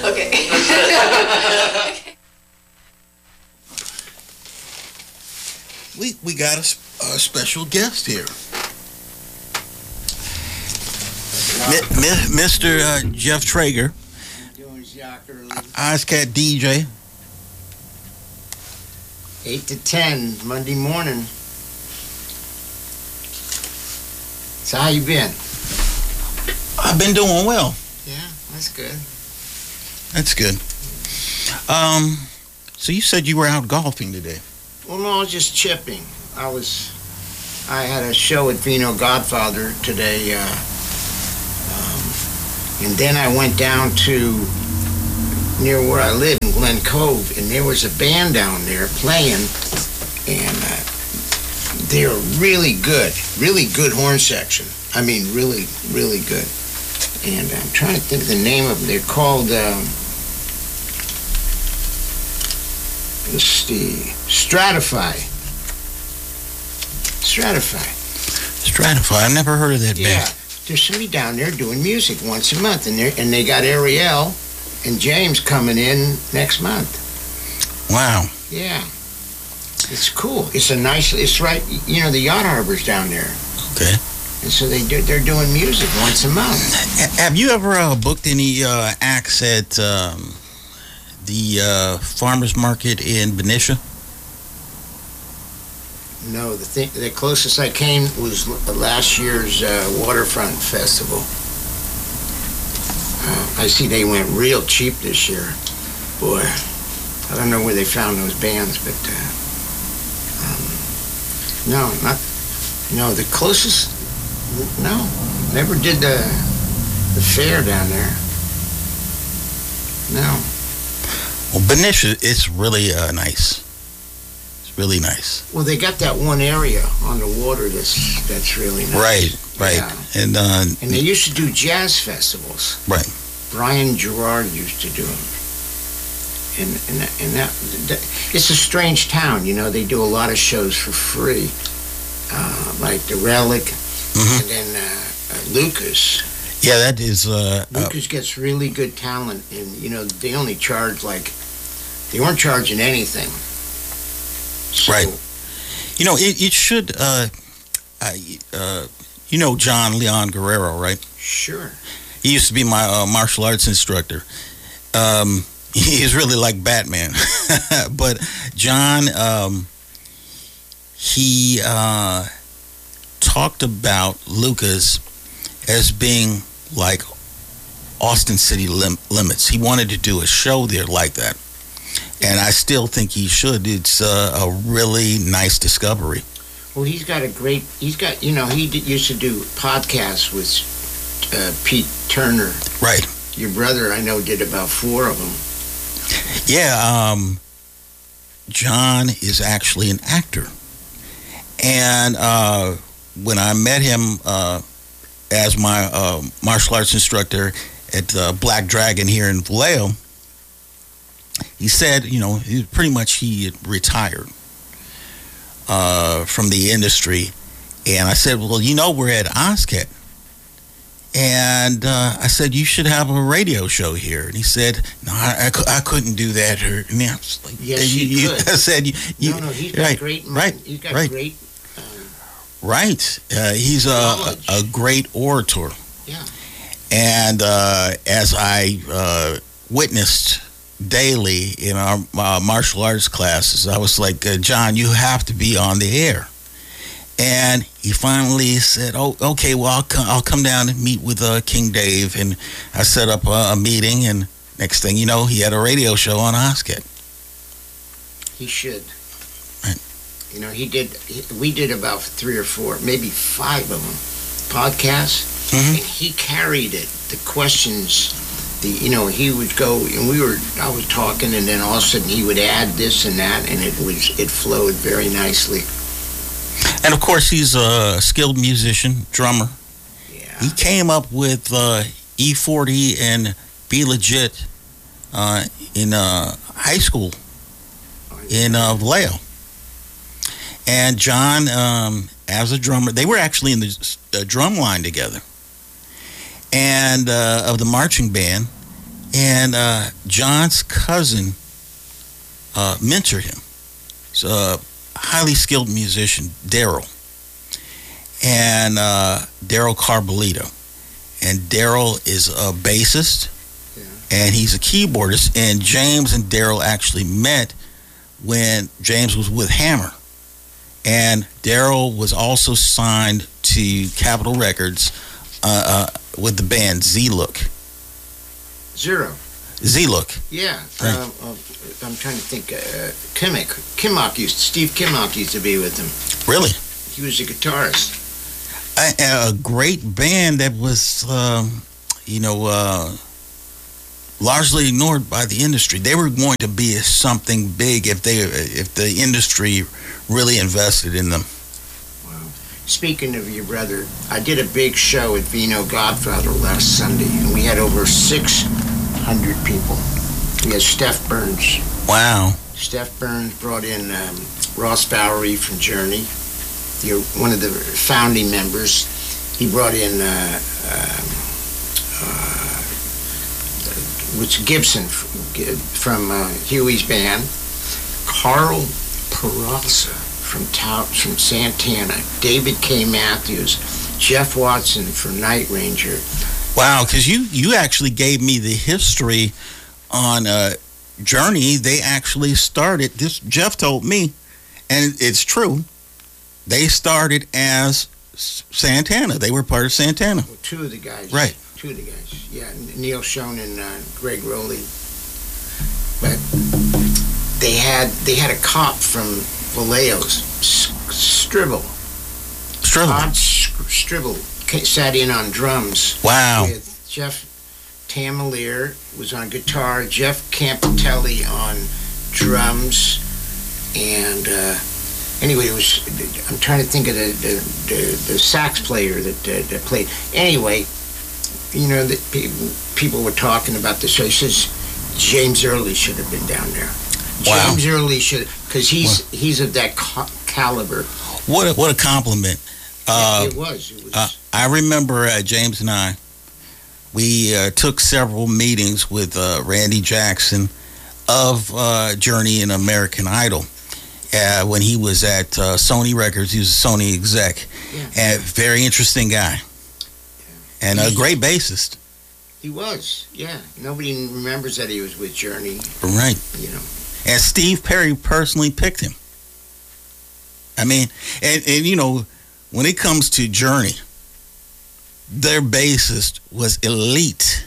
Okay. We got a special guest here. Mr. Jeff Traeger. How you doing, Jacques? OzCat DJ. 8 to 10, Monday morning. So how you been? I've been doing well. Yeah, that's good. That's good. So you said you were out golfing today. Well, no, I was just chipping. I had a show at Vino Godfather today, and then I went down to near where I live in Glen Cove, and there was a band down there playing, and they were really good horn section. I mean, really, really good. And I'm trying to think of the name of them. They're called, let's see, Stratify. I never heard of that Yeah, band. there's somebody down there doing music once a month, and they got Ariel and James coming in next month. Wow. Yeah, it's cool. It's right, the Yacht Harbor's down there. Okay. And so they're doing music once a month. Have you ever booked any acts at the farmers market in Benicia? No, the closest I came was last year's Waterfront Festival. I see they went real cheap this year. Boy, I don't know where they found those bands, but no, the closest, no, never did the fair down there. No. Well, Benicia, it's really nice. It's really nice. Well, they got that one area on the water that's really nice. Right. Yeah. And they used to do jazz festivals. Right. Brian Gerard used to do them. And that it's a strange town, they do a lot of shows for free, like the Relic, and then Lucas. Yeah, that is. Lucas gets really good talent, and they only charge they weren't charging anything. So, right. It should. John Leon Guerrero, right? Sure. He used to be my martial arts instructor. He's really like Batman. But John, he talked about Lucas as being like Austin City Limits. He wanted to do a show there like that. And I still think he should. It's a really nice discovery. Well, he used to do podcasts with Pete Turner. Right. Your brother, I know, did about 4 of them. Yeah, John is actually an actor. And when I met him as my martial arts instructor at Black Dragon here in Vallejo, he said, he had retired from the industry. And I said, well, we're at OzCat. And I said, you should have a radio show here. And he said, no, I couldn't do that. And I was like, yes, you could. I said, no, he's got great mind. Right, he's got right. great... Right. He's a great orator. Yeah. And as I witnessed daily in our martial arts classes, I was like, John, you have to be on the air. And he finally said, "Oh, okay. Well, I'll come down and meet with King Dave." And I set up a meeting. And next thing you know, he had a radio show on OzCat. He should. Right. We did about 3 or 4, maybe 5 of them, podcasts, and he carried it. The questions, he would go, and I was talking, and then all of a sudden he would add this and that, and it flowed very nicely. And of course, he's a skilled musician, drummer. Yeah. He came up with E40 and Be Legit in high school in Vallejo. And John, as a drummer, they were actually in the drum line together, and of the marching band. And John's cousin mentored him. He's a highly skilled musician, Daryl. And Daryl Carbolito. And Daryl is a bassist, and he's a keyboardist. And James and Daryl actually met when James was with Hammer. And Daryl was also signed to Capitol Records with the band Z-Look. Z-Look. Yeah. Right. I'm trying to think. Steve Kimmock used to be with them. Really? He was a guitarist. A great band that was, largely ignored by the industry. They were going to be something big if the industry really invested in them. Wow. Speaking of your brother, I did a big show at Vino Godfather last Sunday, and we had over 600 people. We had Steph Burns. Wow. Steph Burns brought in Ross Bowery from Journey. You're one of the founding members. He brought in Gibson from Huey's band. Carl Peraza from Santana. David K. Matthews. Jeff Watson from Night Ranger. Wow, because you actually gave me the history on Journey. They actually started this. Jeff told me, and it's true. They started as Santana. They were part of Santana. Well, two of the guys. Right. Two of the guys. Yeah, Neil Schon and Greg Rowley. But they had a cop from Vallejo's, Stribble. Todd Stribble sat in on drums. Wow. With Jeff Tamalier was on guitar, Jeff Campitelli on drums, and anyway, I'm trying to think of the sax player that played. Anyway, that people were talking about the show. He says James Early should have been down there. Wow. James Early should, because he's of that caliber. What a compliment. It was. I remember James and I. We took several meetings with Randy Jackson of Journey and American Idol. When he was at Sony Records, he was a Sony exec. Yeah. And very interesting guy. And a great bassist. He was, yeah. Nobody remembers that he was with Journey. Right. And Steve Perry personally picked him. I mean, and when it comes to Journey, their bassist was elite.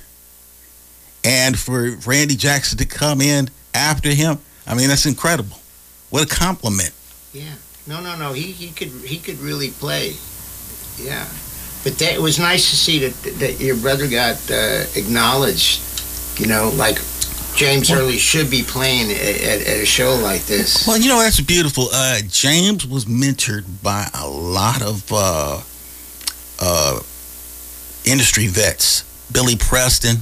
And for Randy Jackson to come in after him, I mean, that's incredible. What a compliment. Yeah. No. He could really play. Yeah. But it was nice to see that your brother got acknowledged, like James Early should be playing at a show like this. Well, that's beautiful. James was mentored by a lot of industry vets. Billy Preston,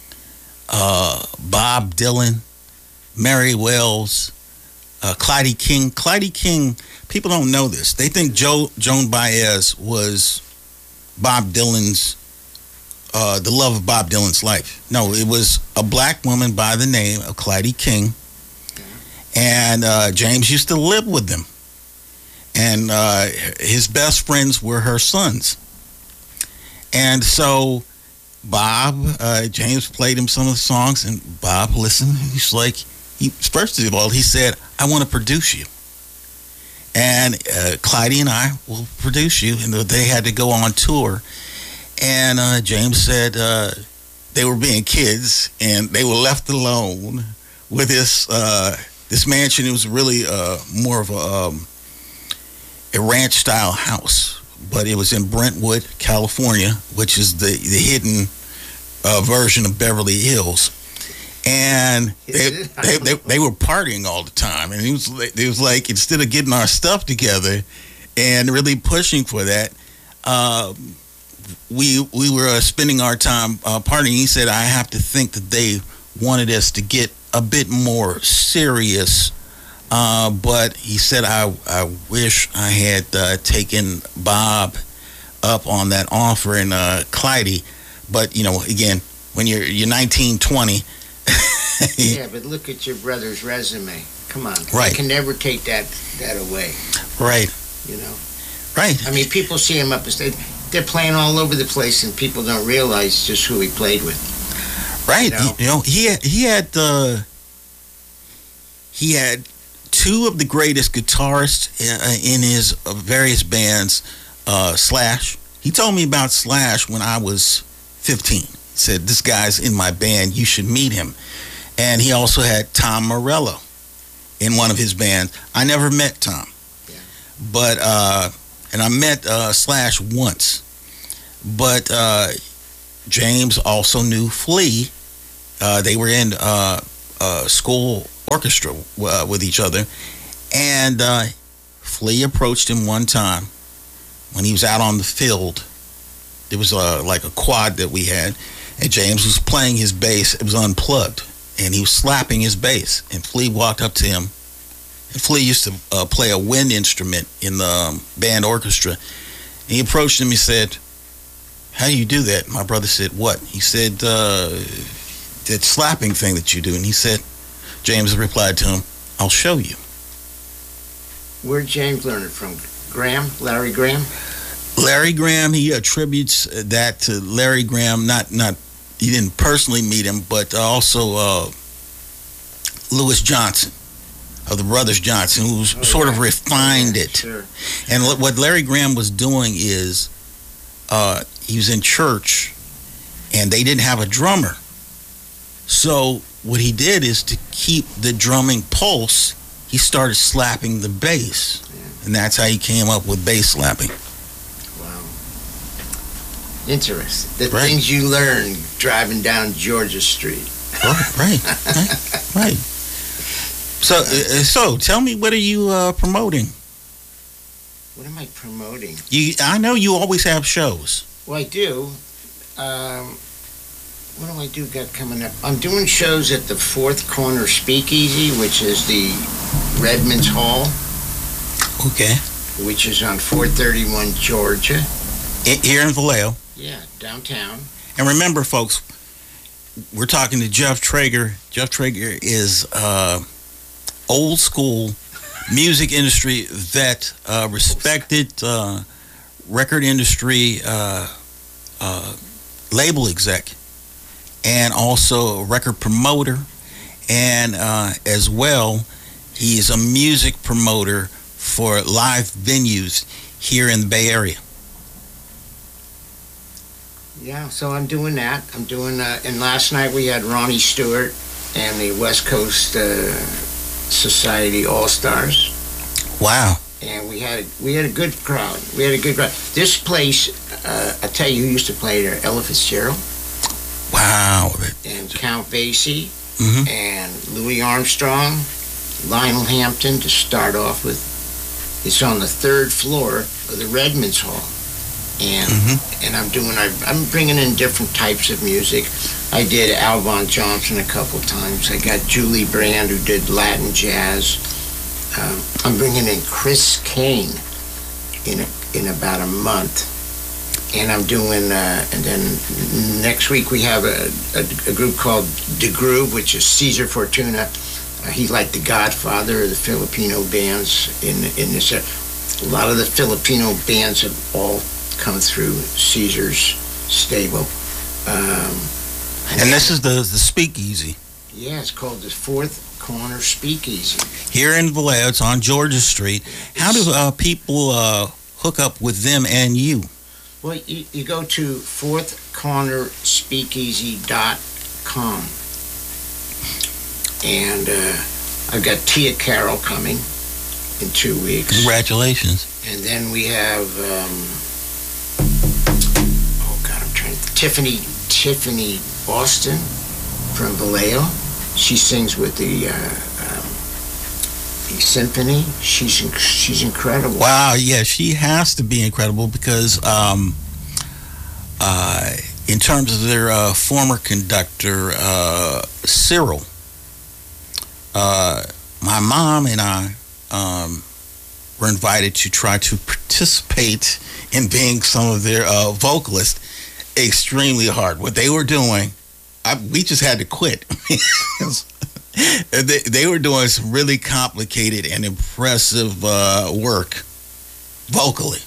Bob Dylan, Mary Wells, Clyde King. Clyde King, people don't know this. They think Joan Baez was Bob Dylan's, the love of Bob Dylan's life. No, it was a black woman by the name of Clyde King. And James used to live with them. And his best friends were her sons. And so James played him some of the songs, and Bob listened. He's like, first of all, he said, I want to produce you. And Clyde and I will produce you. And they had to go on tour. And James said they were being kids, and they were left alone with this mansion. It was really more of a ranch-style house. But it was in Brentwood, California, which is the hidden version of Beverly Hills. And they were partying all the time. And it was like, instead of getting our stuff together and really pushing for that, we were spending our time partying. He said, I have to think that they wanted us to get a bit more serious. But he said, I wish I had taken Bob up on that offer, and Clyde. But, again, when you're 19, 20, Yeah, but look at your brother's resume. Come on. Right. You can never take that away. Right. You know? Right. I mean, people see him up as they're playing all over the place, and people don't realize just who he played with. Right. He had two of the greatest guitarists in his various bands. Slash. He told me about Slash when I was 15. He said, "This guy's in my band. You should meet him." And he also had Tom Morello in one of his bands. I never met Tom, but and I met Slash once. But James also knew Flea. They were in school orchestra with each other, and Flea approached him one time when he was out on the field. There was like a quad that we had, and James was playing his bass. It was unplugged, and he was slapping his bass. And Flea walked up to him. And Flea used to play a wind instrument in the band orchestra. And he approached him. He said, "How do you do that?" My brother said, "What?" He said, "That slapping thing that you do." And he said, James replied to him, "I'll show you." Where'd James learn it from? Graham? Larry Graham? Larry Graham, he attributes that to Larry Graham. Not he didn't personally meet him, but also Louis Johnson of the Brothers Johnson, who sort of refined it. Sure. And what Larry Graham was doing is he was in church, and they didn't have a drummer. So what he did is to keep the drumming pulse, he started slapping the bass. And that's how he came up with bass slapping. Wow. Interesting. The Right. things you learn driving down Georgia Street. Right. So tell me, what are you promoting? What am I promoting? I know you always have shows. Well, I do. What do I do got coming up? I'm doing shows at the Fourth Corner Speakeasy, which is the Redmonds Hall, Okay. which is on 431 Georgia. Here in Vallejo. Yeah, downtown. And remember, folks, we're talking to Jeff Traeger. Jeff Traeger is old school music industry vet, respected record industry label exec, and also a record promoter. And as well, he is a music promoter for live venues here in the Bay Area. Yeah, so I'm doing that. I'm doing, and last night we had Ronnie Stewart and the West Coast Society All-Stars. Wow. And we had a good crowd. This place, I tell you who used to play there, Ella Fitzgerald. Wow. And Count Basie, Mm-hmm. and Louis Armstrong, Lionel Hampton to start off with. It's on the third floor of the Redmonds Hall. And and I'm bringing in different types of music. I did Alvon Johnson a couple times. I got Julie Brand, who did Latin jazz. I'm bringing in Chris Kane in about a month, and I'm doing. And then next week we have a group called De Groove, which is Cesar Fortuna. He's like the godfather of the Filipino bands in this. A lot of the Filipino bands have all come through Caesar's stable. And this is the Speakeasy. Yeah, it's called the Fourth Corner Speakeasy. Here in Vallejo, it's on Georgia Street. How do people hook up with them and you? Well, you go to fourthcornerspeakeasy.com. And I've got Tia Carroll coming in 2 weeks. Congratulations. And then we have, Tiffany Boston from Vallejo. She sings with the symphony. She's incredible. Wow, yeah, she has to be incredible because in terms of their former conductor, Cyril, my mom and I were invited to try to participate in being some of their vocalists. Extremely hard. What they were doing, we just had to quit. They were doing some really complicated and impressive work vocally.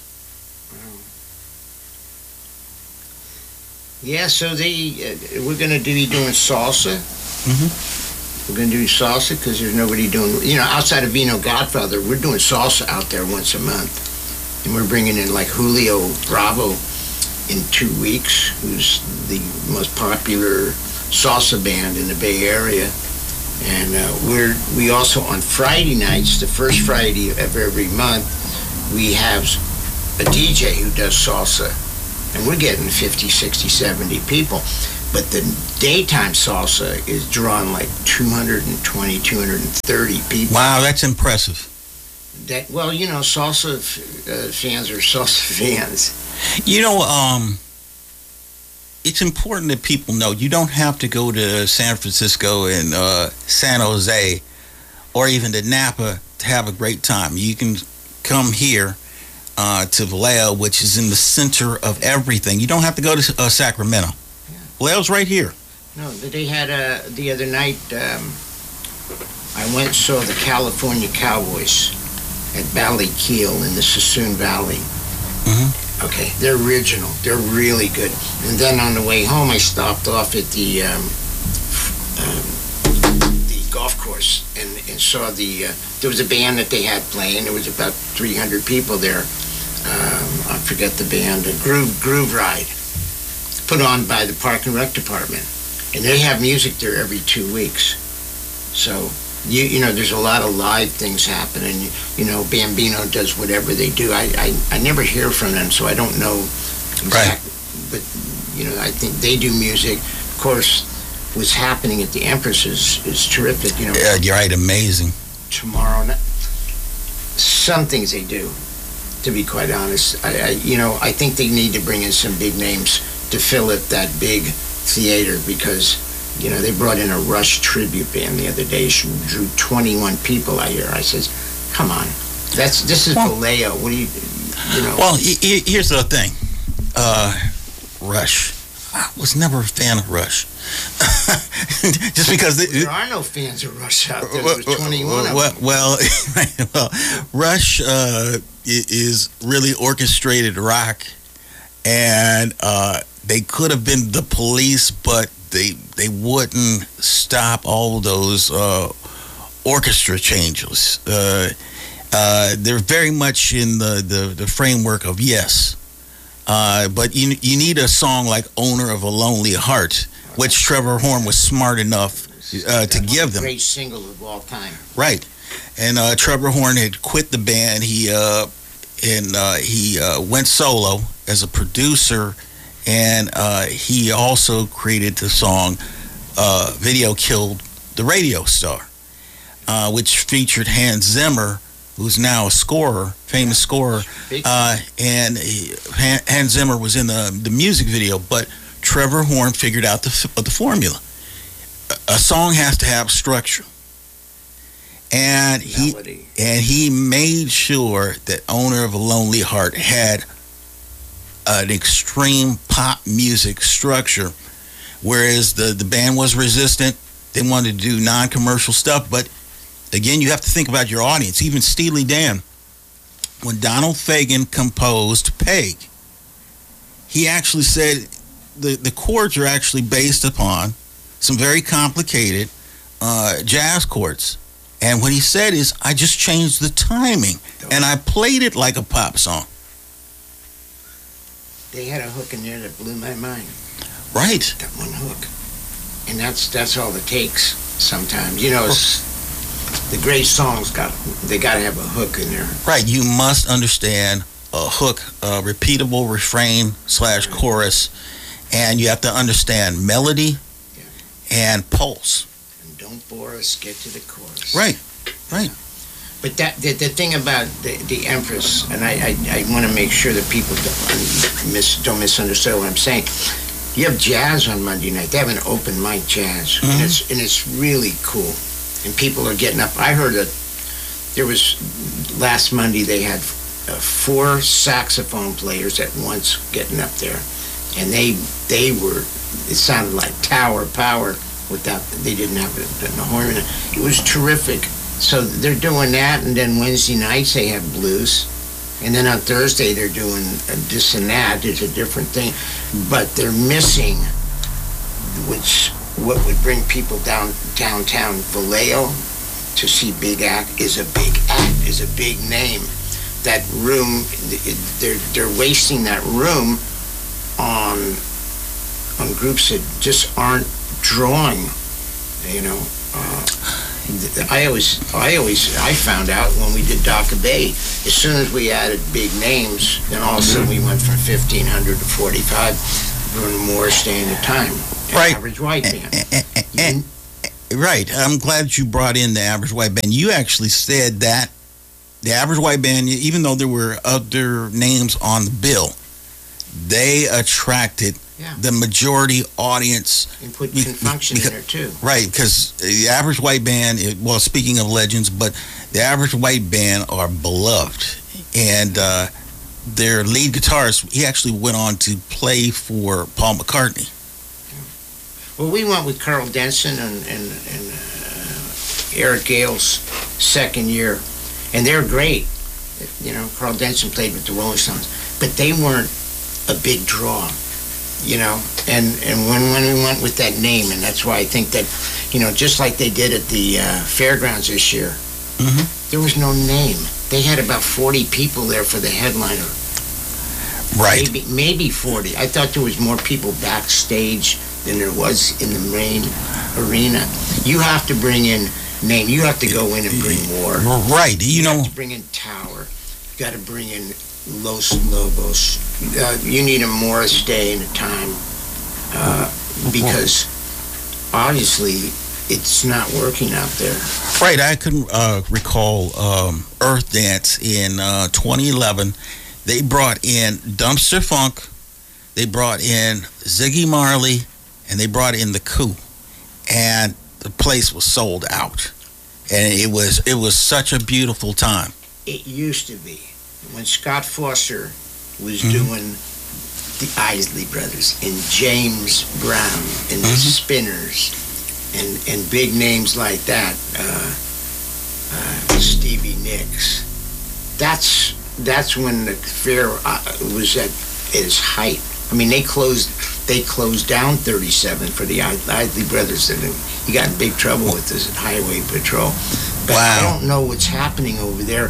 Yeah, so we're going to be doing salsa. Mm-hmm. We're going to do salsa because there's nobody doing, outside of Vino Godfather, we're doing salsa out there once a month. And we're bringing in like Julio Bravo in 2 weeks, who's the most popular salsa band in the Bay Area. And we also, on Friday nights, the first Friday of every month, we have a DJ who does salsa. And we're getting 50, 60, 70 people. But the daytime salsa is drawing like 220, 230 people. Wow, that's impressive. Salsa fans are salsa fans. It's important that people know you don't have to go to San Francisco and San Jose or even to Napa to have a great time. You can come here to Vallejo, which is in the center of everything. You don't have to go to Sacramento. Yeah. Vallejo's right here. No, they had the other night, I went and saw the California Cowboys at Valley Keel in the Sassoon Valley. Mm-hmm. Okay, they're original. They're really good. And then on the way home, I stopped off at the golf course and saw there was a band that they had playing. There was about 300 people there. I forget the band, Groove Ride, put on by the Park and Rec Department. And they have music there every 2 weeks. So, there's a lot of live things happening. Bambino does whatever they do. I never hear from them, so I don't know exactly. Right. But, I think they do music. Of course, what's happening at the Empress is terrific. Yeah, you're right, amazing. Tomorrow night, some things they do, to be quite honest. I think they need to bring in some big names to fill up that big theater because, they brought in a Rush tribute band the other day. She drew 21 people out here. I says, come on, this is Vallejo. What do you know? Well, here's the thing. Rush. I was never a fan of Rush. Just because there are no fans of Rush out there. There's 21 of them. Well, Rush is really orchestrated rock, and they could have been the Police, but they wouldn't stop all those orchestra changes. They're very much in the framework of Yes. But you need a song like Owner of a Lonely Heart, which Trevor Horn was smart enough to give them. Great single of all time. Right. And Trevor Horn had quit the band. He went solo as a producer, and he also created the song Video Killed the Radio Star, which featured Hans Zimmer, who's now a famous scorer, and Hans Zimmer was in the music video, but Trevor Horn figured out the formula. A song has to have structure, and he made sure that Owner of a Lonely Heart had an extreme pop music structure, whereas the band was resistant. They wanted to do non-commercial stuff, but again, you have to think about your audience. Even Steely Dan, when Donald Fagen composed Peg, he actually said the chords are actually based upon some very complicated jazz chords. And what he said is, I just changed the timing, and I played it like a pop song. They had a hook in there that blew my mind. Right. That one hook. And that's all it takes sometimes. The great songs they got to have a hook in there. Right. You must understand a hook, a repeatable refrain / chorus, and you have to understand melody and pulse. And don't bore us, get to the chorus. Right. But the thing about the Empress, and I want to make sure that people don't misunderstand what I'm saying. You have jazz on Monday night. They have an open mic jazz, mm-hmm. and it's really cool. And people are getting up. I heard there was last Monday they had 4 saxophone players at once getting up there, and they were it sounded like Tower Power without, they didn't have the horn in it. It was terrific. So they're doing that, and then Wednesday nights they have blues. And then on Thursday they're doing this and that. It's a different thing. But they're missing, what would bring people downtown Vallejo to see Big Act is a big name. That room, they're wasting that room on groups that just aren't drawing, you know. I found out when we did Doca Bay, as soon as we added big names, then all of a sudden we went from 1,500 to 45, Bruno Moore staying the time. Right. Average White Band. Right. I'm glad you brought in the Average White Band. You actually said that the Average White Band, even though there were other names on the bill, they attracted the majority audience. And put Function in there too. Right, because the Average White Band, well, speaking of legends, but the Average White Band are beloved. And their lead guitarist, he actually went on to play for Paul McCartney. Well, we went with Carl Denson and Eric Gale's second year, and they're great. You know, Carl Denson played with the Rolling Stones, but they weren't a big draw, you know. And when we went with that name, and that's why I think that, you know, just like they did at the fairgrounds this year, there was no name. They had about 40 people there for the headliner. Right. Maybe 40. I thought there was more people backstage than there was in the main arena. You have to bring in name. You have to go in and bring more. Right. You know, have to bring in Tower. You got to bring in Los Lobos. You need a Morris Day in a time because obviously it's not working out there. Right. I can recall Earth Dance in 2011. They brought in Dumpster Funk. They brought in Ziggy Marley. And they brought in the Coup, and the place was sold out, and it was such a beautiful time. It used to be when Scott Foster was doing the Isley Brothers and James Brown and the Spinners and big names like that, Stevie Nicks. That's when the fair was at its height. I mean, they closed down 37 for the Isley Brothers, and he got in big trouble with this highway patrol. But I don't know what's happening over there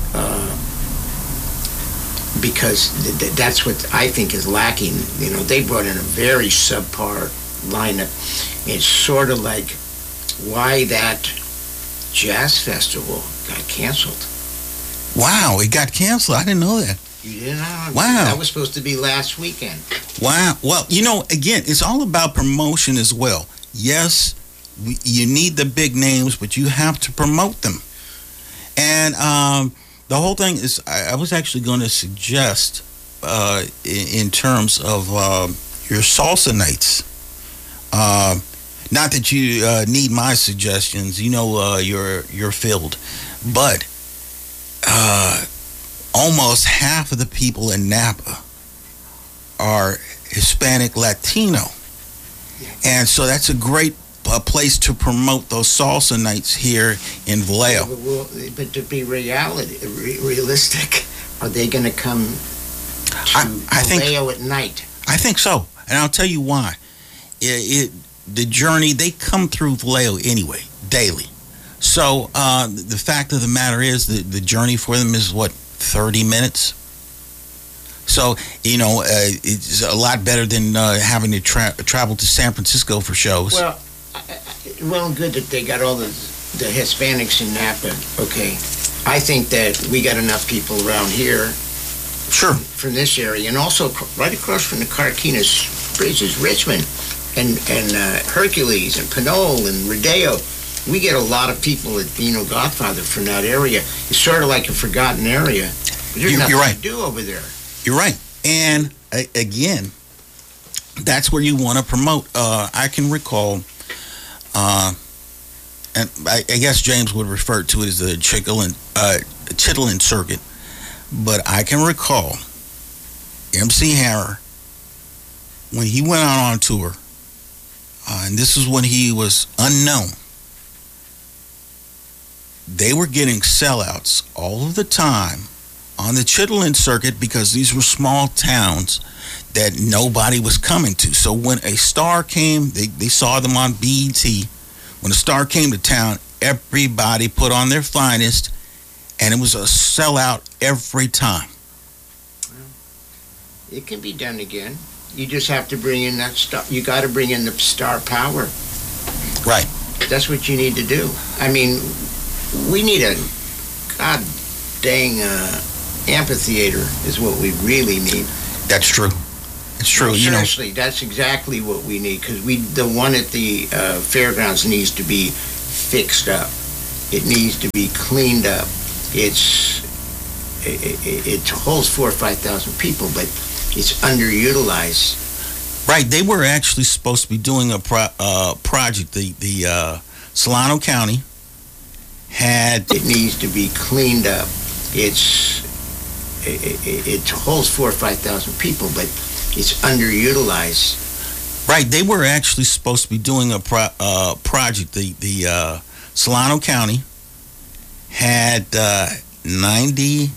because that's what I think is lacking. You know, they brought in a very subpar lineup. It's sort of like why that jazz festival got canceled. Wow, it got canceled. I didn't know that. You didn't know? Wow. That was supposed to be last weekend. Wow. Well, you know, again, it's all about promotion as well. Yes, you need the big names, but you have to promote them. And the whole thing is, I was actually going to suggest, in terms of your salsa nights, not that you need my suggestions, you know, you're filled, but almost half of the people in Napa are Hispanic Latino. And so that's a great place to promote those salsa nights here in Vallejo. But to be realistic, are they going to come to Vallejo at night? I think so. And I'll tell you why. The journey, they come through Vallejo anyway, daily. So the fact of the matter is that the journey for them is, 30 minutes? So, you know, it's a lot better than having to travel to San Francisco for shows. Well, good that they got all the Hispanics in Napa. Okay. I think that we got enough people around here. Sure. From this area. And also right across from the Carquinez Bridge is Richmond and Hercules and Pinole and Rodeo. We get a lot of people at Vino Godfather from that area. It's sort of like a forgotten area. There's nothing to do over there. You're right. And again, that's where you want to promote. I can recall, and I guess James would refer to it as the Chitlin Circuit, but I can recall MC Hammer, when he went out on tour, and this is when he was unknown. They were getting sellouts all of the time on the Chitlin circuit because these were small towns that nobody was coming to. So when a star came, they saw them on BET. When a star came to town, everybody put on their finest, and it was a sellout every time. It can be done again. You just have to bring in that star. You got to bring in the star power. Right. That's what you need to do. I mean, we need a god dang amphitheater is what we really need. That's true. It's true. No, seriously, that's exactly what we need, because the one at the fairgrounds needs to be fixed up. It needs to be cleaned up. It holds 4,000 or 5,000 people, but it's underutilized. Right. They were actually supposed to be doing a project. The Solano County had. It needs to be cleaned up. It holds 4,000 or 5,000 people, but it's underutilized. Right. They were actually supposed to be doing a project. The Solano County had 90